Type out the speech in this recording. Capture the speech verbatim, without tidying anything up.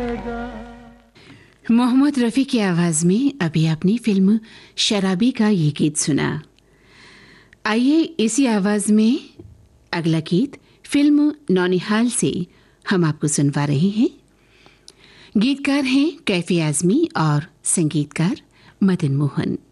मोहम्मद रफ़ी की आवाज़ में अभी आपने फिल्म शराबी का ये गीत सुना। आइए इसी आवाज़ में अगला गीत फिल्म नौनिहाल से हम आपको सुनवा रहे हैं। गीतकार हैं कैफी आज़मी और संगीतकार मदन मोहन।